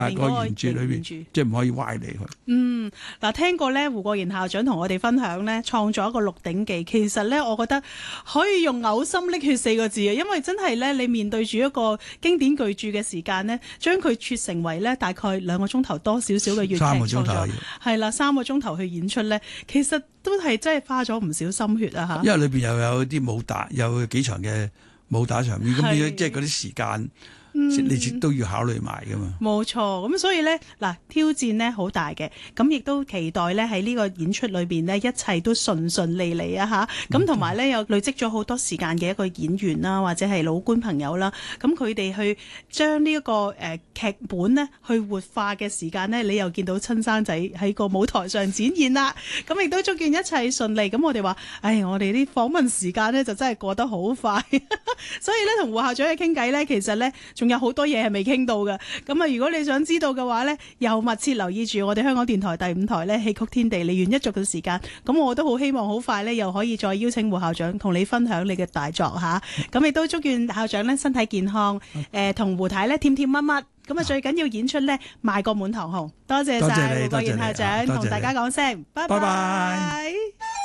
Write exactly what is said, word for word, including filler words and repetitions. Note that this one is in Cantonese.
嗰個原著裏邊，即係唔可以歪理佢。 嗯，嗱，聽過咧胡國賢校長同我哋分享咧，創作一個《鹿鼎記》，其實咧，我覺得可以用嘔心瀝血四個字啊，因為真係咧，你面對住一個經典巨著嘅時間咧，將佢撮成為咧大概兩個鐘頭多少少嘅粵劇三個鐘頭係啦，三個鐘頭去演出咧，其實都係真係花咗唔少心血啊嚇。 因為裏邊又有啲武打，有幾場嘅武打場面，咁即係嗰啲時間。嗯、你都要考慮埋噶嘛？冇錯， 咁所以呢，嗱，挑戰呢好大嘅，咁亦都期待呢喺呢個演出裏邊呢，一切都順順利利啊吓，咁同埋呢，又累積咗好多時間嘅一個演員啦，或者係老倌朋友啦，咁佢哋去將呢一個誒劇本呢去活化嘅時間呢，你又見到親生仔喺個舞台上展現啦，咁亦都祝願一切順利。咁我哋話，唉，我哋啲訪問時間呢，就真係過得好快，所以呢，同胡校長嘅傾偈呢，其實呢。仲有好多嘢係未傾到嘅，咁啊如果你想知道嘅話呢，又密切留意住我哋香港電台第五台呢戲曲天地梨園一族嘅時間，咁我都好希望好快呢，又可以再邀請胡校長同你分享你嘅大作吓，咁亦都祝願校長呢身體健康，誒同胡太呢甜甜蜜蜜，咁啊最緊要演出呢賣個滿堂紅，多謝晒胡國賢校長，同大家講聲拜拜。